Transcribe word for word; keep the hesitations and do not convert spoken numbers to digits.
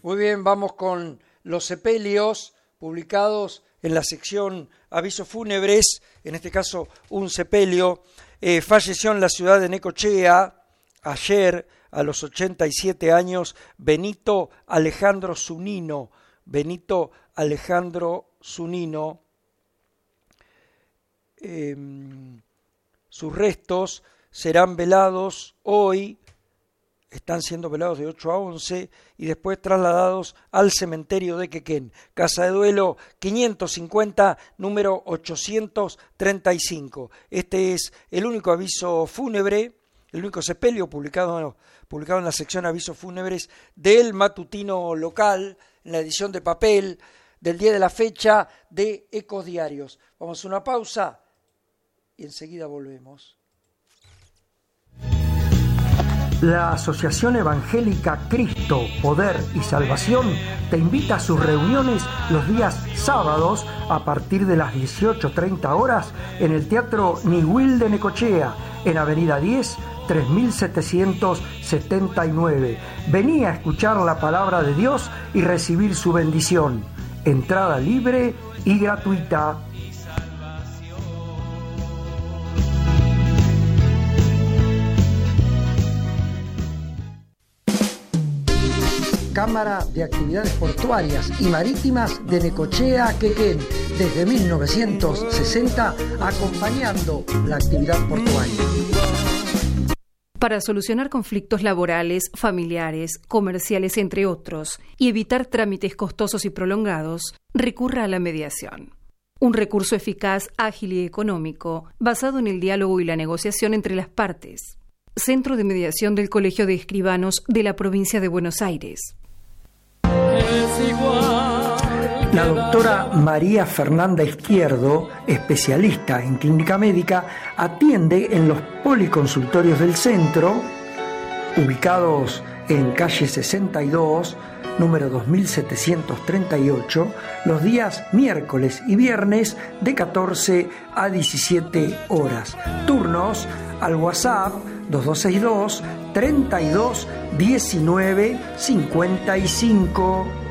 Muy bien, vamos con los sepelios publicados en la sección Avisos Fúnebres, en este caso un sepelio. Eh, falleció en la ciudad de Necochea ayer a los ochenta y siete años Benito Alejandro Zunino. Benito Alejandro Zunino. Eh, sus restos serán velados hoy, están siendo velados de ocho a once y después trasladados al cementerio de Quequén, Casa de Duelo quinientos cincuenta, número ochocientos treinta y cinco. Este es el único aviso fúnebre, el único sepelio publicado, publicado en la sección Avisos Fúnebres del matutino local, en la edición de papel del día de la fecha de Ecos Diarios. Vamos a una pausa y enseguida volvemos. La Asociación Evangélica Cristo, Poder y Salvación te invita a sus reuniones los días sábados a partir de las dieciocho treinta horas en el Teatro Niwil de Necochea, en Avenida diez, tres mil setecientos setenta y nueve. Vení a escuchar la palabra de Dios y recibir su bendición. Entrada libre y gratuita. Cámara de Actividades Portuarias y Marítimas de Necochea, Quequén, desde mil novecientos sesenta, acompañando la actividad portuaria. Para solucionar conflictos laborales, familiares, comerciales, entre otros, y evitar trámites costosos y prolongados, recurra a la mediación. Un recurso eficaz, ágil y económico, basado en el diálogo y la negociación entre las partes. Centro de Mediación del Colegio de Escribanos de la Provincia de Buenos Aires. La doctora María Fernanda Izquierdo, especialista en clínica médica, atiende en los policonsultorios del centro, ubicados en calle sesenta y dos, número dos mil setecientos treinta y ocho, los días miércoles y viernes de catorce a diecisiete horas. Turnos al WhatsApp dos dos seis dos, treinta y dos, diecinueve, cincuenta y cinco.